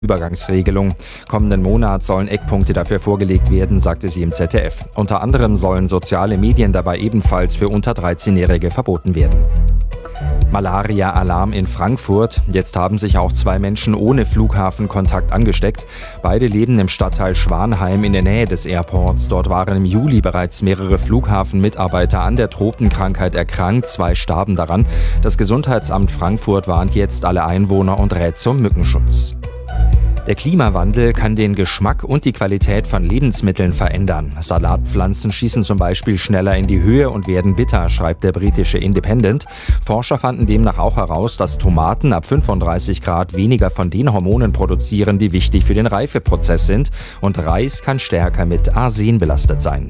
Übergangsregelung. Kommenden Monat sollen Eckpunkte dafür vorgelegt werden, sagte sie im ZDF. Unter anderem sollen soziale Medien dabei ebenfalls für unter 13-Jährige verboten werden. Malaria-Alarm in Frankfurt. Jetzt haben sich auch 2 Menschen ohne Flughafenkontakt angesteckt. Beide leben im Stadtteil Schwanheim in der Nähe des Airports. Dort waren im Juli bereits mehrere Flughafenmitarbeiter an der Tropenkrankheit erkrankt. 2 starben daran. Das Gesundheitsamt Frankfurt warnt jetzt alle Einwohner und rät zum Mückenschutz. Der Klimawandel kann den Geschmack und die Qualität von Lebensmitteln verändern. Salatpflanzen schießen zum Beispiel schneller in die Höhe und werden bitter, schreibt der britische Independent. Forscher fanden demnach auch heraus, dass Tomaten ab 35 Grad weniger von den Hormonen produzieren, die wichtig für den Reifeprozess sind. Und Reis kann stärker mit Arsen belastet sein.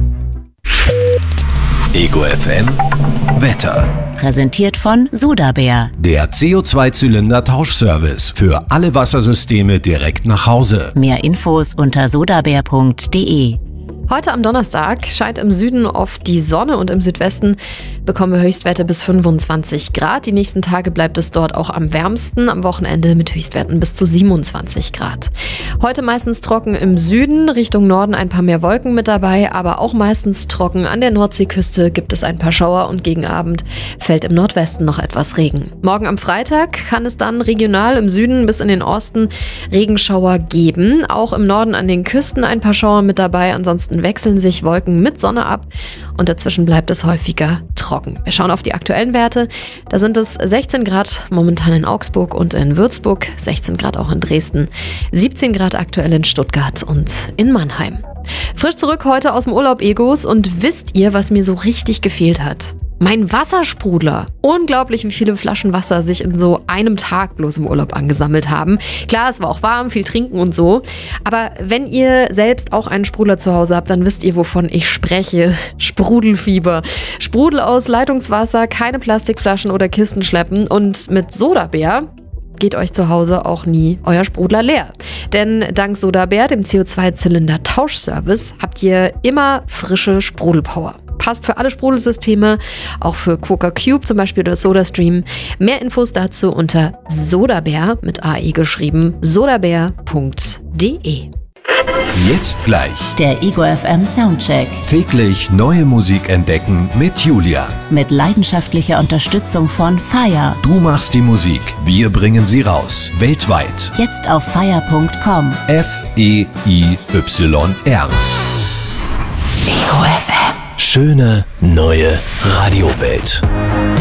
Ego FM Wetter. Präsentiert von Sodabär. Der CO2-Zylinder-Tauschservice für alle Wassersysteme direkt nach Hause. Mehr Infos unter sodabär.de. Heute am Donnerstag scheint im Süden oft die Sonne und im Südwesten bekommen wir Höchstwerte bis 25 Grad. Die nächsten Tage bleibt es dort auch am wärmsten, am Wochenende mit Höchstwerten bis zu 27 Grad. Heute meistens trocken im Süden, Richtung Norden ein paar mehr Wolken mit dabei, aber auch meistens trocken. An der Nordseeküste gibt es ein paar Schauer und gegen Abend fällt im Nordwesten noch etwas Regen. Morgen am Freitag kann es dann regional im Süden bis in den Osten Regenschauer geben. Auch im Norden an den Küsten ein paar Schauer mit dabei, ansonsten wechseln sich Wolken mit Sonne ab und dazwischen bleibt es häufiger trocken. Wir schauen auf die aktuellen Werte. Da sind es 16 Grad momentan in Augsburg und in Würzburg, 16 Grad auch in Dresden, 17 Grad aktuell in Stuttgart und in Mannheim. Frisch zurück heute aus dem Urlaub, Egos, und wisst ihr, was mir so richtig gefehlt hat? Mein Wassersprudler. Unglaublich, wie viele Flaschen Wasser sich in so einem Tag bloß im Urlaub angesammelt haben. Klar, es war auch warm, viel trinken und so. Aber wenn ihr selbst auch einen Sprudler zu Hause habt, dann wisst ihr, wovon ich spreche. Sprudelfieber. Sprudel aus Leitungswasser, keine Plastikflaschen oder Kisten schleppen. Und mit Sodabär geht euch zu Hause auch nie euer Sprudler leer. Denn dank Sodabär, dem CO2-Zylinder-Tauschservice, habt ihr immer frische Sprudelpower. Passt für alle Sprudelsysteme, auch für Coca Cube zum Beispiel oder SodaStream. Mehr Infos dazu unter Sodabär mit AE geschrieben, sodabär.de. Jetzt gleich Der Ego FM Soundcheck. täglich neue Musik entdecken mit Julia. Mit leidenschaftlicher Unterstützung von Fire. Du machst die Musik, wir bringen sie raus. Weltweit. Jetzt auf fire.com. FEIYR. Ego FM. Schöne neue Radiowelt.